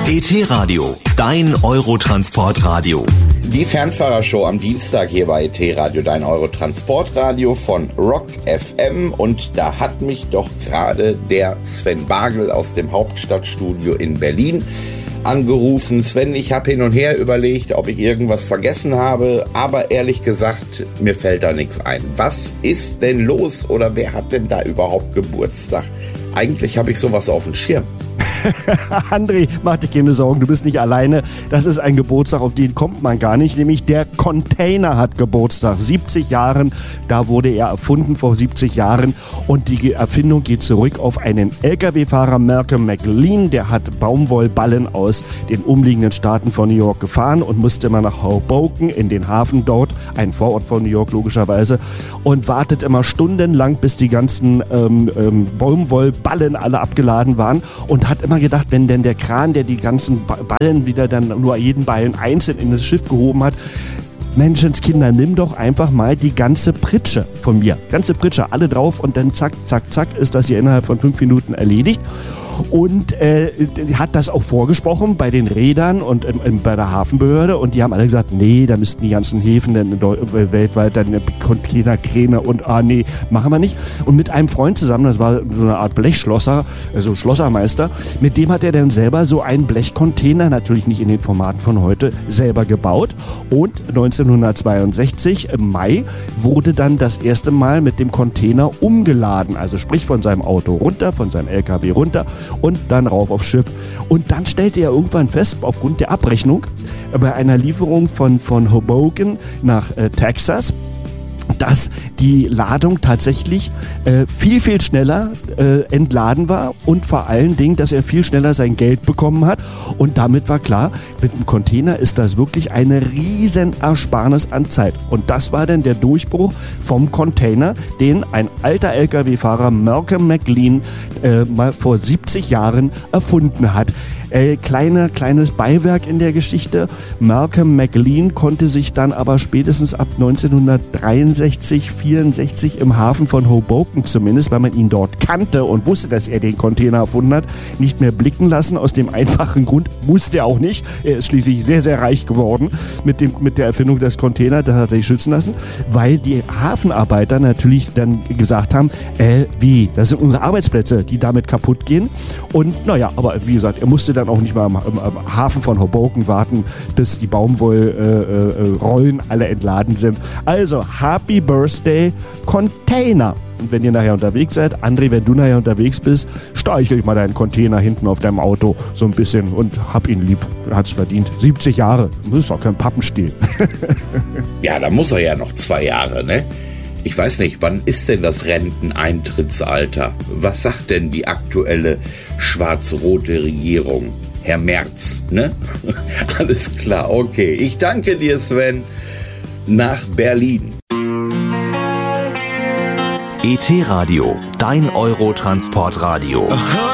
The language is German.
ET-Radio, dein Eurotransportradio. Die Fernfahrershow am Dienstag hier bei ET-Radio, dein Eurotransportradio von Rock FM. Und da hat mich doch gerade der Sven Bagel aus dem Hauptstadtstudio in Berlin angerufen. Sven, ich habe hin und her überlegt, ob ich irgendwas vergessen habe, aber ehrlich gesagt, mir fällt da nichts ein. Was ist denn los oder wer hat denn da überhaupt Geburtstag? Eigentlich habe ich sowas auf dem Schirm. André, mach dir keine Sorgen, du bist nicht alleine. Das ist ein Geburtstag, auf den kommt man gar nicht. Nämlich der Container hat Geburtstag. 70 Jahren, da wurde er erfunden vor 70 Jahren. Und die Erfindung geht zurück auf einen LKW-Fahrer, Malcolm McLean. Der hat Baumwollballen aus den umliegenden Staaten von New York gefahren und musste immer nach Hoboken in den Hafen dort, ein Vorort von New York logischerweise, und wartet immer stundenlang, bis die ganzen Baumwollballen alle abgeladen waren. Und hat immer gedacht, wenn denn der Kran, der die ganzen Ballen wieder dann nur jeden Ballen einzeln in das Schiff gehoben hat, Menschenskinder, nimm doch einfach mal die ganze Pritsche von mir. Ganze Pritsche, alle drauf und dann zack, zack, zack ist das hier innerhalb von 5 Minuten erledigt. Und hat das auch vorgesprochen bei den Rädern und bei der Hafenbehörde und die haben alle gesagt, nee, da müssten die ganzen Häfen dann weltweit dann Containerkräne und nee, machen wir nicht. Und mit einem Freund zusammen, das war so eine Art Blechschlosser, also Schlossermeister, mit dem hat er dann selber so einen Blechcontainer, natürlich nicht in den Formaten von heute, selber gebaut. Und 1962 im Mai wurde dann das erste Mal mit dem Container umgeladen, also sprich von seinem Auto runter, von seinem LKW runter und dann rauf aufs Schiff. Und dann stellte er irgendwann fest, aufgrund der Abrechnung, bei einer Lieferung von Hoboken nach Texas, dass die Ladung tatsächlich viel, viel schneller entladen war und vor allen Dingen, dass er viel schneller sein Geld bekommen hat. Und damit war klar, mit einem Container ist das wirklich eine riesen Ersparnis an Zeit. Und das war dann der Durchbruch vom Container, den ein alter LKW-Fahrer Malcolm McLean mal vor 70 Jahren erfunden hat. Kleines Beiwerk in der Geschichte. Malcolm McLean konnte sich dann aber spätestens ab 1963, 64 im Hafen von Hoboken zumindest, weil man ihn dort kannte und wusste, dass er den Container erfunden hat, nicht mehr blicken lassen. Aus dem einfachen Grund, musste er auch nicht. Er ist schließlich sehr, sehr reich geworden mit der Erfindung des Containers. Das hat er sich schützen lassen, weil die Hafenarbeiter natürlich dann gesagt haben, wie? Das sind unsere Arbeitsplätze, die damit kaputt gehen. Und naja, aber wie gesagt, er musste dann auch nicht mal am Hafen von Hoboken warten, bis die Baumwollrollen alle entladen sind. Also, Happy Birthday Container! Und wenn ihr nachher unterwegs seid, André, wenn du nachher unterwegs bist, streichel ich mal deinen Container hinten auf deinem Auto so ein bisschen und hab ihn lieb. Hat's verdient. 70 Jahre. Das ist doch kein Pappenstiel. Ja, da muss er ja noch 2 Jahre, ne? Ich weiß nicht, wann ist denn das Renteneintrittsalter? Was sagt denn die aktuelle schwarz-rote Regierung? Herr Merz, ne? Alles klar, okay. Ich danke dir, Sven. Nach Berlin. ET-Radio, dein Eurotransportradio.